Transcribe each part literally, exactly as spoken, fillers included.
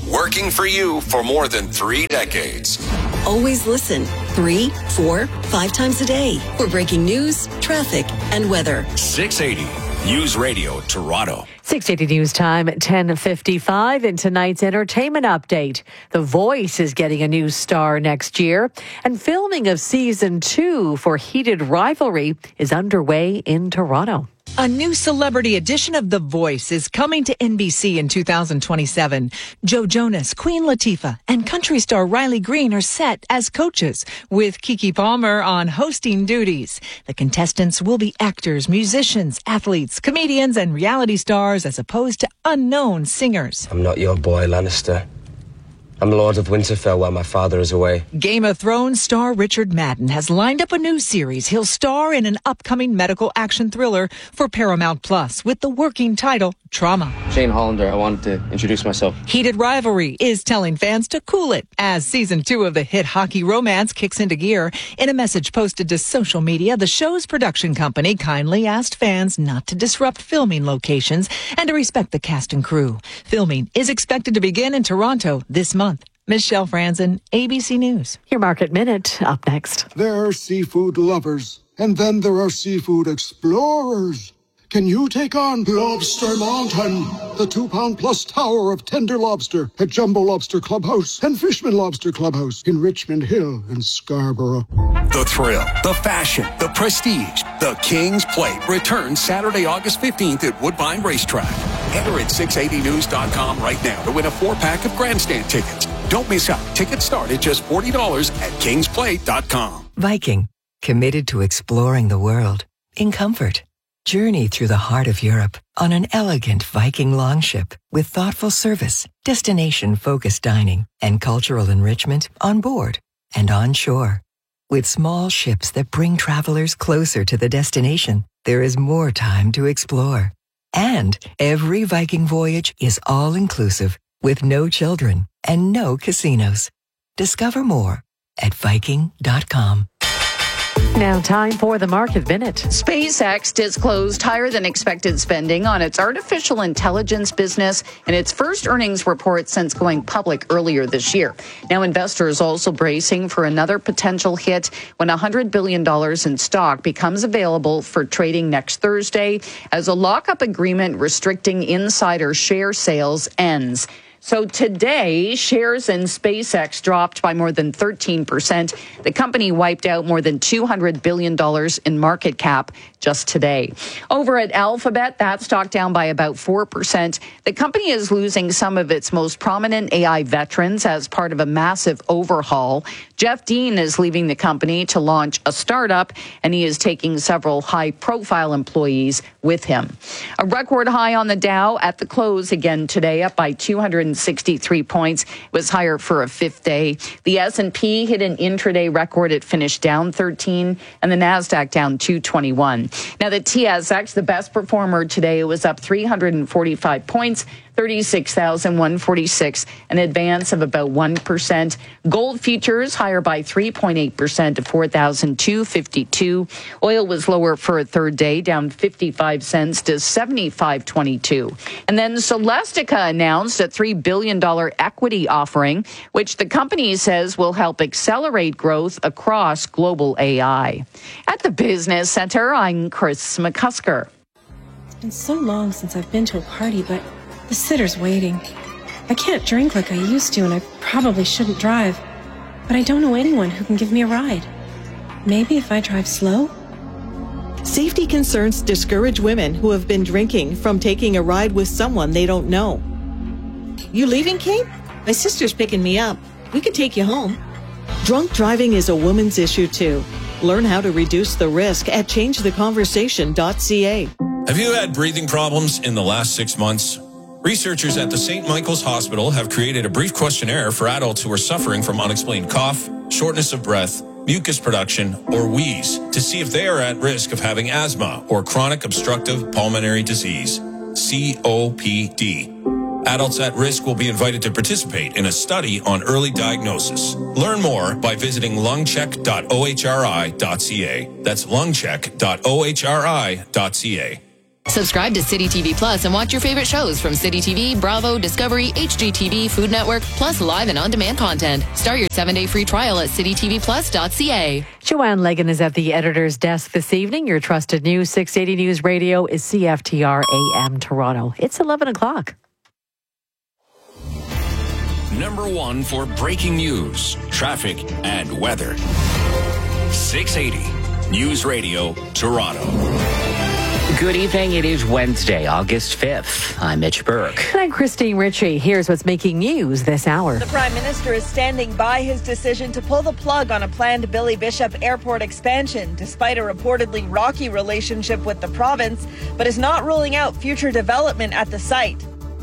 Working for you for more than three decades. Always listen three, four, five times a day for breaking news, traffic, and weather. six eighty News Radio Toronto. six eighty News Time, ten fifty-five. In tonight's entertainment update, The Voice is getting a new star next year, and filming of season two for Heated Rivalry is underway in Toronto. A new celebrity edition of The Voice is coming to N B C in two thousand twenty-seven. Joe Jonas, Queen Latifah, and country star Riley Green are set as coaches, with Keke Palmer on hosting duties. The contestants will be actors, musicians, athletes, comedians, and reality stars as opposed to unknown singers. I'm not your boy, Lannister. I'm Lord of Winterfell while my father is away. Game of Thrones star Richard Madden has lined up a new series. He'll star in an upcoming medical action thriller for Paramount Plus with the working title Trauma. Shane Hollander, I wanted to introduce myself. Heated Rivalry is telling fans to cool it as season two of the hit hockey romance kicks into gear. In a message posted to social media, the show's production company kindly asked fans not to disrupt filming locations and to respect the cast and crew. Filming is expected to begin in Toronto this month. Michelle Franzen, A B C News. Your Market Minute up next. There are seafood lovers, and then there are seafood explorers. Can you take on Lobster Mountain, the two-pound plus tower of tender lobster at Jumbo Lobster Clubhouse and Fishman Lobster Clubhouse in Richmond Hill and Scarborough? The thrill, the fashion, the prestige, the King's Plate returns Saturday, August fifteenth at Woodbine Racetrack. Enter at six eighty news dot com right now to win a four-pack of grandstand tickets. Don't miss out. Tickets start at just forty dollars at kings plate dot com. Viking, committed to exploring the world in comfort. Journey through the heart of Europe on an elegant Viking longship with thoughtful service, destination-focused dining, and cultural enrichment on board and on shore. With small ships that bring travelers closer to the destination, there is more time to explore. And every Viking voyage is all-inclusive with no children and no casinos. Discover more at viking dot com. Now time for the Market Minute. SpaceX disclosed higher than expected spending on its artificial intelligence business in its first earnings report since going public earlier this year. Now investors also bracing for another potential hit when one hundred billion dollars in stock becomes available for trading next Thursday as a lockup agreement restricting insider share sales ends. So today, shares in SpaceX dropped by more than thirteen percent. The company wiped out more than two hundred billion dollars in market cap just today. Over at Alphabet, that stock down by about four percent. The company is losing some of its most prominent A I veterans as part of a massive overhaul. Jeff Dean is leaving the company to launch a startup, and he is taking several high-profile employees with him. A record high on the Dow at the close again today, up by two hundred sixty-three points. It was higher for a fifth day. The S and P hit an intraday record. It finished down thirteen, and the NASDAQ down two twenty-one. Now the T S X, the best performer today, was up three hundred forty-five points, thirty-six thousand one hundred forty-six, an advance of about one percent. Gold futures higher by three point eight percent to four thousand two hundred fifty-two. Oil was lower for a third day, down fifty-five cents to seventy-five twenty-two. And then Celestica announced a three billion dollars equity offering, which the company says will help accelerate growth across global A I. At the Business Center, I'm Chris McCusker. It's been so long since I've been to a party, but the sitter's waiting. I can't drink like I used to, and I probably shouldn't drive. But I don't know anyone who can give me a ride. Maybe if I drive slow? Safety concerns discourage women who have been drinking from taking a ride with someone they don't know. You leaving, Kate? My sister's picking me up. We could take you home. Drunk driving is a woman's issue, too. Learn how to reduce the risk at change the conversation dot c a. Have you had breathing problems in the last six months? Researchers at the Saint Michael's Hospital have created a brief questionnaire for adults who are suffering from unexplained cough, shortness of breath, mucus production, or wheeze to see if they are at risk of having asthma or chronic obstructive pulmonary disease, C O P D. Adults at risk will be invited to participate in a study on early diagnosis. Learn more by visiting lungcheck dot o h r i dot c a. That's lungcheck dot o h r i dot c a. Subscribe to City T V Plus and watch your favorite shows from City T V, Bravo, Discovery, H G T V, Food Network, plus live and on-demand content. Start your seven-day free trial at city t v plus dot c a. Joanne Legan is at the editor's desk this evening. Your trusted news, six eighty News Radio is C F T R A M Toronto. It's eleven o'clock. Number one for breaking news, traffic, and weather. six eighty News Radio, Toronto. Good evening. It is Wednesday, August fifth. I'm Mitch Burke. And I'm Christine Ritchie. Here's what's making news this hour. The Prime Minister is standing by his decision to pull the plug on a planned Billy Bishop Airport expansion, despite a reportedly rocky relationship with the province, but is not ruling out future development at the site.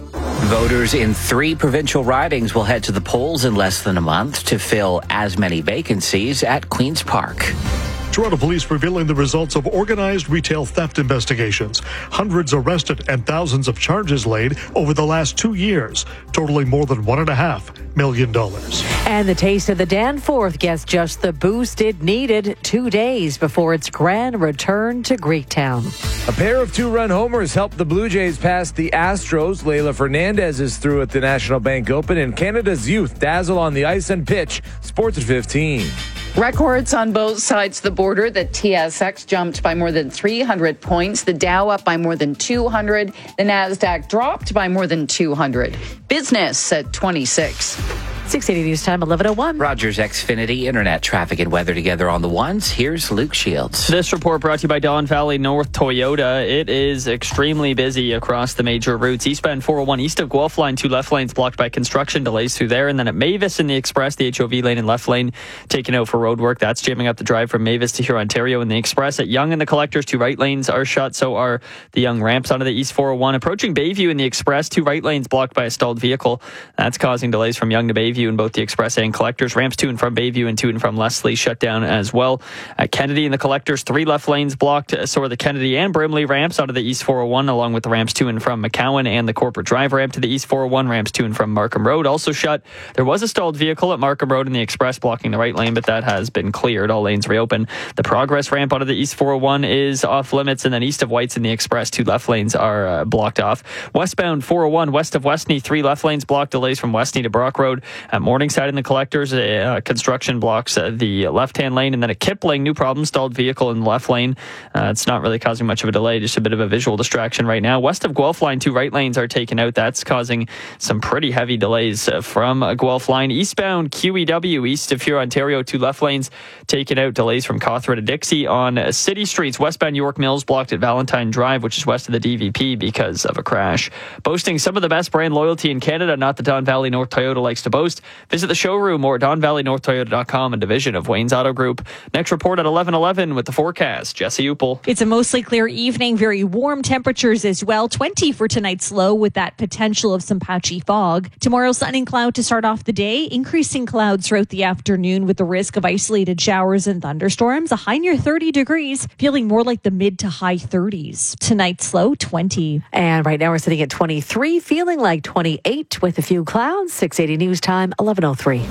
Voters in three provincial ridings will head to the polls in less than a month to fill as many vacancies at Queen's Park. Toronto police revealing the results of organized retail theft investigations. Hundreds arrested and thousands of charges laid over the last two years, totaling more than one and a half million dollars. And the Taste of the Danforth gets just the boost it needed two days before its grand return to Greektown. A pair of two-run homers helped the Blue Jays pass the Astros. Leila Fernandez is through at the National Bank Open, and Canada's youth dazzle on the ice and pitch. Sports at fifteen. Records on both sides of the border. The T S X jumped by more than three hundred points. The Dow up by more than two hundred. The Nasdaq dropped by more than two hundred. Business at twenty-six. six eighty News Time, eleven oh one. Rogers Xfinity Internet traffic and weather together on the ones. Here's Luke Shields. This report brought to you by Don Valley North Toyota. It is extremely busy across the major routes. Eastbound four oh one east of Guelph line, two left lanes blocked by construction delays through there. And then at Mavis in the Express, the H O V lane and left lane taken out for road work. That's jamming up the drive from Mavis to Huron, Ontario. In the Express at Yonge and the Collectors, two right lanes are shut. So are the Yonge ramps onto the East four oh one. Approaching Bayview in the Express, two right lanes blocked by a stalled vehicle. That's causing delays from Yonge to Bayview in both the Express and Collectors. Ramps to and from Bayview and to and from Leslie shut down as well. At Kennedy and the Collectors, three left lanes blocked. So are the Kennedy and Brimley ramps out of the East four oh one, along with the ramps to and from McCowan and the Corporate Drive ramp to the East four oh one. Ramps to and from Markham Road also shut. There was a stalled vehicle at Markham Road in the Express blocking the right lane, but that has been cleared. All lanes reopen. The Progress ramp out of the East four oh one is off limits, and then east of Whites in the Express, two left lanes are uh, blocked off. Westbound four oh one west of Westney, three left lanes blocked. Delays from Westney to Brock Road. At Morningside in the Collectors, uh, construction blocks uh, the left-hand lane, and then at Kipling, new problem, stalled vehicle in the left lane. Uh, it's not really causing much of a delay, just a bit of a visual distraction right now. West of Guelph line, two right lanes are taken out. That's causing some pretty heavy delays uh, from uh, Guelph line. Eastbound Q E W, east of Huron, Ontario, two left lanes taken out. Delays from Cawthra to Dixie on uh, city streets. Westbound York Mills blocked at Valentine Drive, which is west of the D V P because of a crash. Boasting some of the best brand loyalty in Canada, not that Don Valley North Toyota likes to boast. Visit the showroom or don valley north toyota dot com, a division of Wayne's Auto Group. Next report at eleven eleven with the forecast. Jesse Upel. It's a mostly clear evening, very warm temperatures as well. twenty for tonight's low with that potential of some patchy fog. Tomorrow, sun and cloud to start off the day. Increasing clouds throughout the afternoon with the risk of isolated showers and thunderstorms. A high near thirty degrees, feeling more like the mid to high thirties. Tonight's low, twenty. And right now we're sitting at twenty-three, feeling like twenty-eight with a few clouds. six eighty News Time, eleven oh three.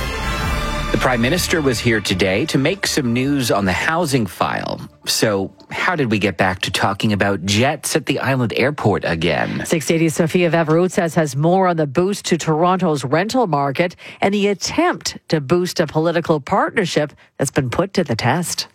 The Prime Minister was here today to make some news on the housing file. So how did we get back to talking about jets at the Island Airport again? six eighty Sophia Veverut says has more on the boost to Toronto's rental market and the attempt to boost a political partnership that's been put to the test.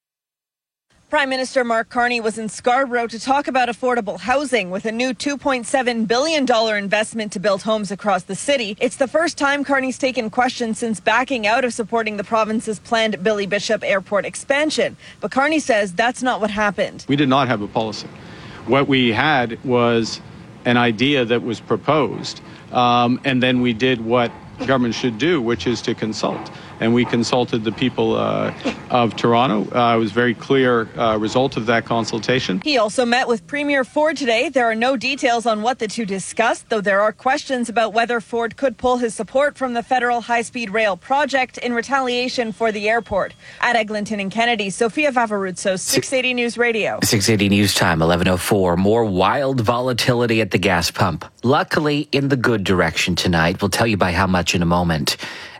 Prime Minister Mark Carney was in Scarborough to talk about affordable housing with a new two point seven billion dollars investment to build homes across the city. It's the first time Carney's taken questions since backing out of supporting the province's planned Billy Bishop Airport expansion. But Carney says that's not what happened. We did not have a policy. What we had was an idea that was proposed, um, and then we did what government should do, which is to consult. And we consulted the people uh, of Toronto. Uh, it was a very clear uh, result of that consultation. He also met with Premier Ford today. There are no details on what the two discussed, though there are questions about whether Ford could pull his support from the federal high-speed rail project in retaliation for the airport. At Eglinton and Kennedy, Sophia Vavaruzzo, six eighty News Radio. six eighty News Time, eleven oh four. More wild volatility at the gas pump. Luckily, in the good direction tonight. We'll tell you by how much in a moment.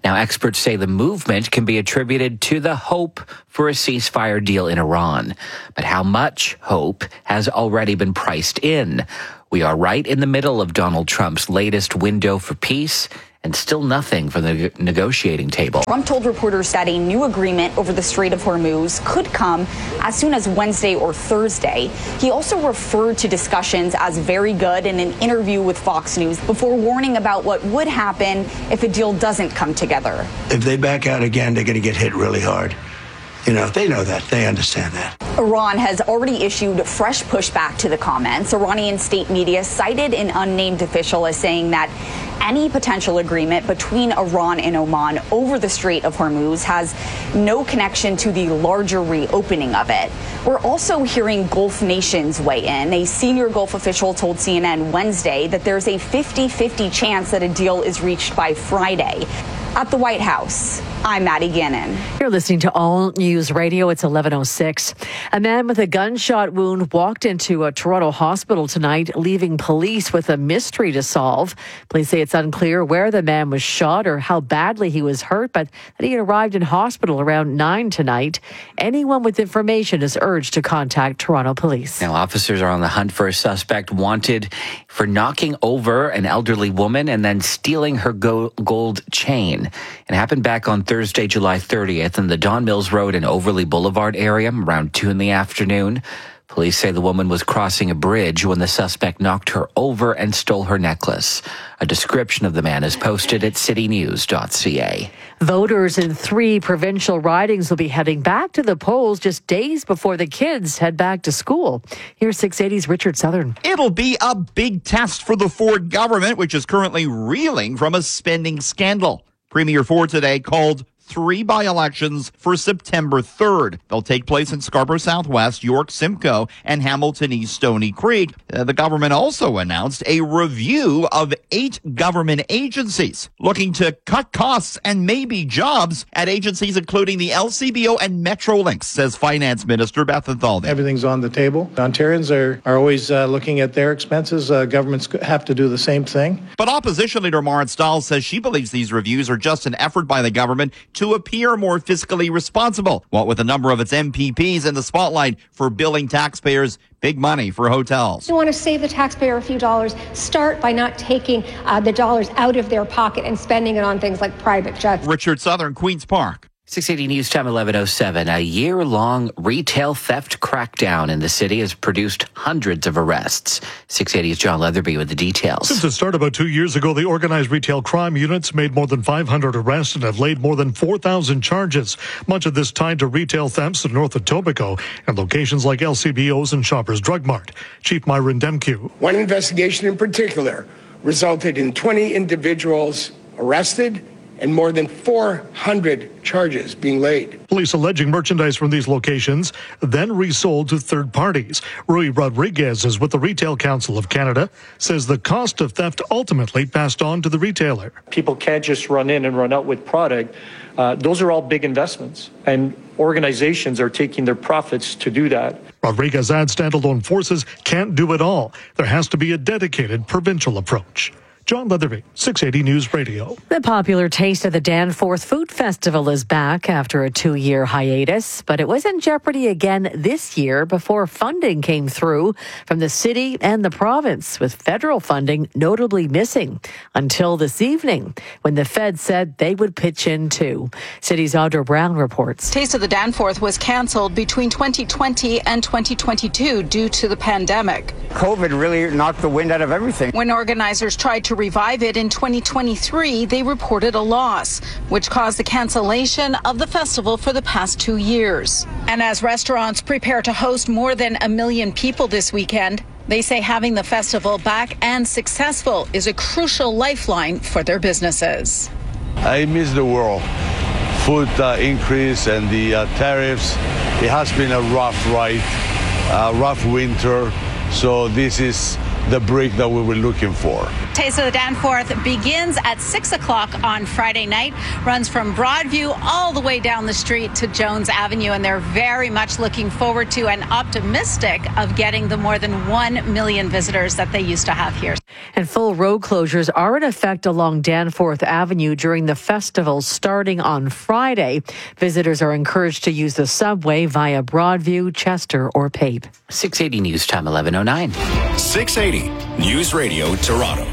Now, experts say the movement can be attributed to the hope for a ceasefire deal in Iran. But how much hope has already been priced in? We are right in the middle of Donald Trump's latest window for peace, and still nothing from the negotiating table. Trump told reporters that a new agreement over the Strait of Hormuz could come as soon as Wednesday or Thursday. He also referred to discussions as very good in an interview with Fox News before warning about what would happen if a deal doesn't come together. If they back out again, they're going to get hit really hard. You know, they know that. They understand that. Iran has already issued fresh pushback to the comments. Iranian state media cited an unnamed official as saying that any potential agreement between Iran and Oman over the Strait of Hormuz has no connection to the larger reopening of it. We're also hearing Gulf nations weigh in. A senior Gulf official told C N N Wednesday that there's a fifty-fifty chance that a deal is reached by Friday. At the White House, I'm Maddie Gannon. You're listening to All News Radio. It's eleven oh six. A man with a gunshot wound walked into a Toronto hospital tonight, leaving police with a mystery to solve. Police say it's unclear where the man was shot or how badly he was hurt, but that he arrived in hospital around nine tonight. Anyone with information is urged to contact Toronto Police. Now, officers are on the hunt for a suspect wanted for knocking over an elderly woman and then stealing her go- gold chain. It happened back on Thursday, July thirtieth in the Don Mills Road and Overley Boulevard area around two in the afternoon. Police say the woman was crossing a bridge when the suspect knocked her over and stole her necklace. A description of the man is posted at city news dot c a. Voters in three provincial ridings will be heading back to the polls just days before the kids head back to school. Here's six eighty's Richard Southern. It'll be a big test for the Ford government, which is currently reeling from a spending scandal. Premier Ford today called three by-elections for September third. They'll take place in Scarborough Southwest, York Simcoe, and Hamilton East Stony Creek. Uh, the government also announced a review of eight government agencies, looking to cut costs and maybe jobs at agencies including the L C B O and Metrolinx, says Finance Minister Beth Enthalden. Everything's on the table. Ontarians are, are always uh, looking at their expenses. Uh, governments have to do the same thing. But Opposition Leader Maureen Stahl says she believes these reviews are just an effort by the government to appear more fiscally responsible, what with a number of its M P Ps in the spotlight for billing taxpayers big money for hotels. You want to save the taxpayer a few dollars, start by not taking uh, the dollars out of their pocket and spending it on things like private jets. Richard Southern, Queen's Park. six eighty News Time, eleven oh seven. A year-long retail theft crackdown in the city has produced hundreds of arrests. six eighty's John Leatherby with the details. Since it started about two years ago, the organized retail crime units made more than five hundred arrests and have laid more than four thousand charges. Much of this tied to retail thefts in North Etobicoke and locations like L C B Os and Shoppers Drug Mart. Chief Myron Demkew. One investigation in particular resulted in twenty individuals arrested and more than four hundred charges being laid. Police alleging merchandise from these locations then resold to third parties. Rui Rodriguez is with the Retail Council of Canada, says the cost of theft ultimately passed on to the retailer. People can't just run in and run out with product. Uh, those are all big investments, and organizations are taking their profits to do that. Rodriguez adds standalone forces can't do it all. There has to be a dedicated provincial approach. John Leatherby, six eighty News Radio. The popular Taste of the Danforth Food Festival is back after a two-year hiatus, but it was in jeopardy again this year before funding came through from the city and the province, with federal funding notably missing until this evening when the Fed said they would pitch in too. City's Audra Brown reports. Taste of the Danforth was cancelled between twenty twenty and twenty twenty-two due to the pandemic. COVID really knocked the wind out of everything. When organizers tried to revive it in twenty twenty-three, they reported a loss, which caused the cancellation of the festival for the past two years. And as restaurants prepare to host more than a million people this weekend, they say having the festival back and successful is a crucial lifeline for their businesses. I miss the world. Food uh, increase and the uh, tariffs. It has been a rough ride, a rough winter. So this is the break that we were looking for. Taste of the Danforth begins at six o'clock on Friday night, runs from Broadview all the way down the street to Jones Avenue, and they're very much looking forward to and optimistic of getting the more than one million visitors that they used to have here. And full road closures are in effect along Danforth Avenue during the festival starting on Friday. Visitors are encouraged to use the subway via Broadview, Chester, or Pape. six eighty News Time, eleven oh nine. six eighty News Radio Toronto.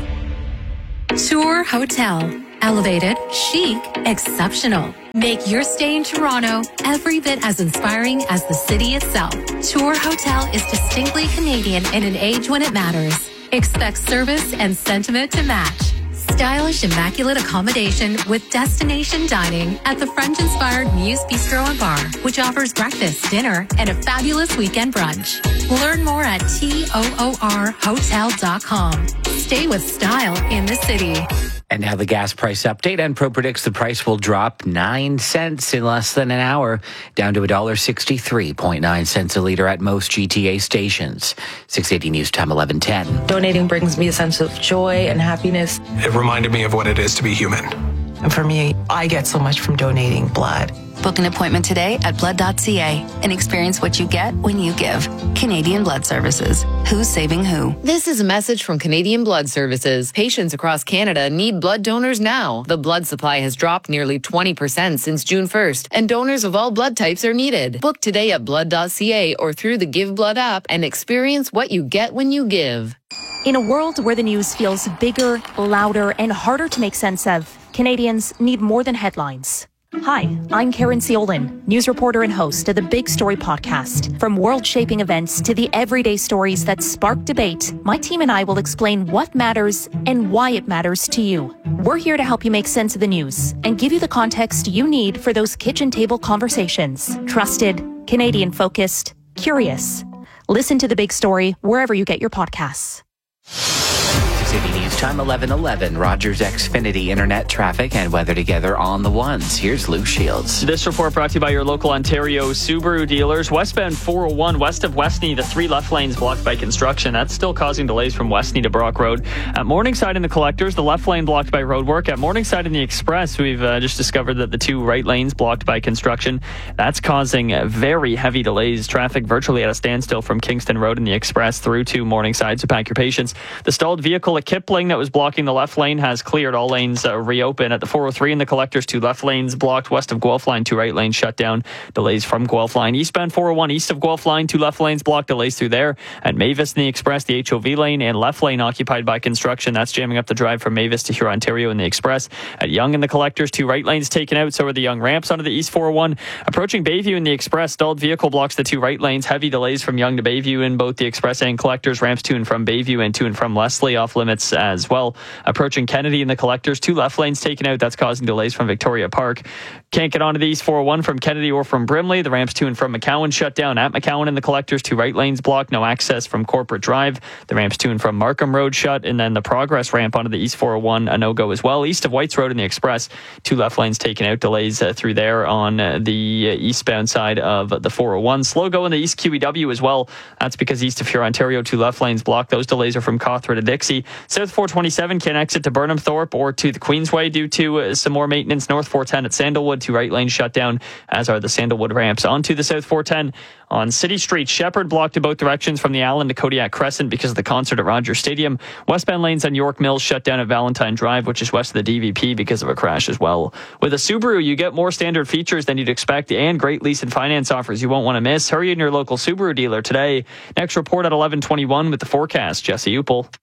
Tour Hotel. Elevated, chic, exceptional. Make your stay in Toronto every bit as inspiring as the city itself. Tour Hotel is distinctly Canadian in an age when it matters. Expect service and sentiment to match. Stylish, immaculate accommodation with destination dining at the French-inspired Muse Bistro and Bar, which offers breakfast, dinner, and a fabulous weekend brunch. Learn more at toor hotel dot com. Stay with style in the city. And now the gas price update. Enpro predicts the price will drop nine cents in less than an hour, down to one dollar sixty-three point nine cents a litre at most G T A stations. six eighty News Time, eleven ten. Donating brings me a sense of joy and happiness. It reminded me of what it is to be human. And for me, I get so much from donating blood. Book an appointment today at blood dot c a and experience what you get when you give. Canadian Blood Services. Who's saving who? This is a message from Canadian Blood Services. Patients across Canada need blood donors now. The blood supply has dropped nearly twenty percent since June first, and donors of all blood types are needed. Book today at blood dot c a or through the Give Blood app and experience what you get when you give. In a world where the news feels bigger, louder, and harder to make sense of, Canadians need more than headlines. Hi, I'm Karen Ciolin, news reporter and host of the Big Story podcast. From world-shaping events to the everyday stories that spark debate, my team and I will explain what matters and why it matters to you. We're here to help you make sense of the news and give you the context you need for those kitchen table conversations. Trusted, Canadian-focused, curious. Listen to The Big Story wherever you get your podcasts. six eighty News Time, eleven eleven. Rogers Xfinity internet traffic and weather together on the ones. Here's Lou Shields. This report brought to you by your local Ontario Subaru dealers. Westbound four oh one west of Westney, the three left lanes blocked by construction. That's still causing delays from Westney to Brock Road. At Morningside in the Collectors, the left lane blocked by roadwork. At Morningside in the Express, we've uh, just discovered that the two right lanes blocked by construction. That's causing uh, very heavy delays. Traffic virtually at a standstill from Kingston Road in the Express through to Morningside, so pack your patience. The stalled vehicle at Kipling that was blocking the left lane has cleared. All lanes uh, reopen. At the four oh three in the Collectors, two left lanes blocked west of Guelph Line, two right lanes shut down. Delays from Guelph Line. Eastbound four oh one east of Guelph Line, two left lanes blocked. Delays through there. At Mavis in the Express, the H O V lane and left lane occupied by construction. That's jamming up the drive from Mavis to Huron, Ontario in the Express. At Yonge in the Collectors, two right lanes taken out. So are the Yonge ramps onto the East four oh one. Approaching Bayview in the Express, stalled vehicle blocks the two right lanes. Heavy delays from Yonge to Bayview in both the Express and Collectors. Ramps to and from Bayview and to and from Leslie off limits as well. Approaching Kennedy in the Collectors, two left lanes taken out. That's causing delays from Victoria Park. Can't get onto the East four oh one from Kennedy or from Brimley. The ramps to and from McCowan shut down. At McCowan in the Collectors, two right lanes blocked. No access from Corporate Drive. The ramps to and from Markham Road shut. And then the Progress ramp onto the East four oh one, a no-go as well. East of Whites Road in the Express, two left lanes taken out. Delays uh, through there on uh, the uh, eastbound side of the four oh one. Slow go in the East Q E W as well. That's because east of Huron, Ontario, two left lanes blocked. Those delays are from Cawthra to Dixie. South four twenty-seven can exit to Burnham Thorpe or to the Queensway due to uh, some more maintenance. North four ten at Sandalwood, two right lanes shut down, as are the Sandalwood ramps. Onto the South four ten on City Street. Shepherd blocked in both directions from the Allen to Kodiak Crescent because of the concert at Rogers Stadium. Westbound lanes on York Mills shut down at Valentine Drive, which is west of the D V P because of a crash as well. With a Subaru, you get more standard features than you'd expect and great lease and finance offers you won't want to miss. Hurry in your local Subaru dealer today. Next report at eleven twenty-one with the forecast. Jesse Upel.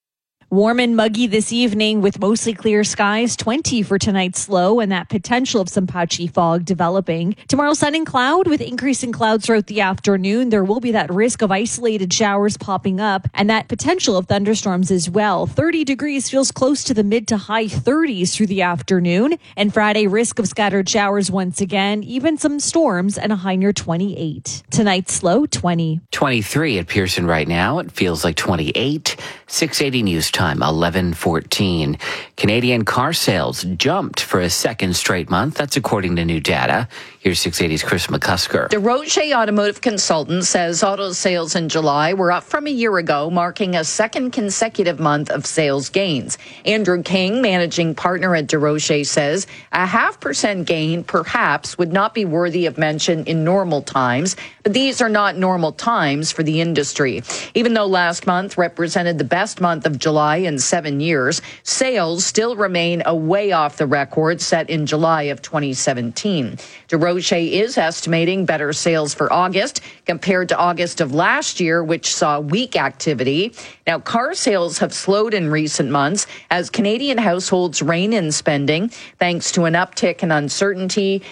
Warm and muggy this evening with mostly clear skies, twenty for tonight's low, and that potential of some patchy fog developing. Tomorrow, sun and cloud with increasing clouds throughout the afternoon. There will be that risk of isolated showers popping up and that potential of thunderstorms as well. thirty degrees feels close to the mid to high thirties through the afternoon. And Friday, risk of scattered showers once again, even some storms and a high near twenty-eight. Tonight's low, twenty. twenty-three at Pearson right now. It feels like twenty-eight. six eighty News Time, eleven fourteen. Canadian car sales jumped for a second straight month. That's according to new data. Here's six eighty's Chris McCusker. DeRoche Automotive Consultants says auto sales in July were up from a year ago, marking a second consecutive month of sales gains. Andrew King, managing partner at DeRoche, says a half percent gain perhaps would not be worthy of mention in normal times, but these are not normal times for the industry. Even though last month represented the best month of July in seven years, sales still remain a way off the record set in July of twenty seventeen. DeRoche is estimating better sales for August compared to August of last year, which saw weak activity. Now, car sales have slowed in recent months as Canadian households rein in spending thanks to an uptick in uncertainty